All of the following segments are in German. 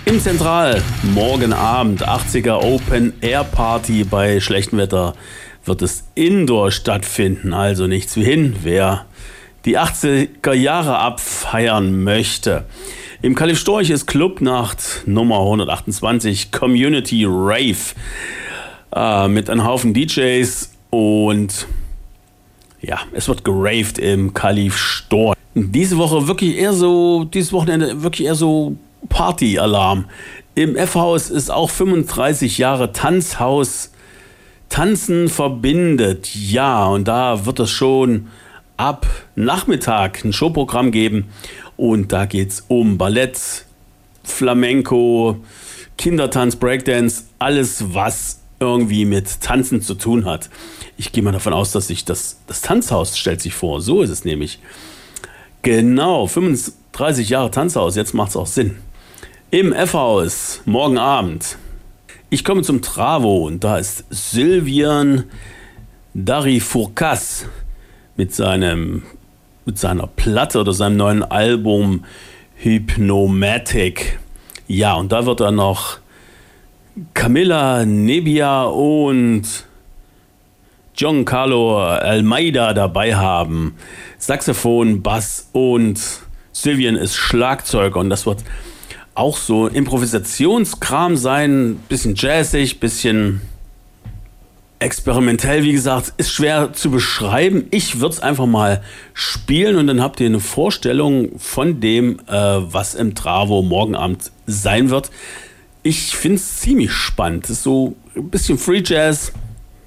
Im Zentral, morgen Abend, 80er Open Air Party. Bei schlechtem Wetter wird es indoor stattfinden, also nichts wie hin, wer die 80er Jahre abfeiern möchte. Im Calif Storch ist Clubnacht Nummer 128, Community Rave, mit einem Haufen DJs und ja, es wird geraved im Calif Storch. Dieses Wochenende wirklich eher so Party-Alarm. Im F-Haus ist auch 35 Jahre Tanzhaus. Tanzen verbindet. Ja, und da wird es schon ab Nachmittag ein Showprogramm geben. Und da geht es um Ballett, Flamenco, Kindertanz, Breakdance, alles, was irgendwie mit Tanzen zu tun hat. Ich gehe mal davon aus, dass sich das Tanzhaus stellt sich vor. So ist es nämlich. Genau, 35 Jahre Tanzhaus, jetzt macht es auch Sinn. Im F-Haus, morgen Abend. Ich komme zum Travo und da ist Sylvian Darifurkas mit seiner Platte oder seinem neuen Album Hypnomatic. Ja, und da wird er noch Camila Nebbia und Giancarlo Almeida dabei haben. Saxophon, Bass und Sylvian ist Schlagzeuger und das wird auch so Improvisationskram sein, bisschen jazzig, bisschen experimentell, wie gesagt, ist schwer zu beschreiben. Ich würde es einfach mal spielen und dann habt ihr eine Vorstellung von dem, was im Travo morgen Abend sein wird. Ich finde es ziemlich spannend. Das ist so ein bisschen Free Jazz.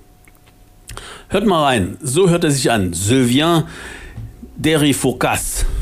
Hört mal rein. So hört er sich an. Sylvian Darifurkas.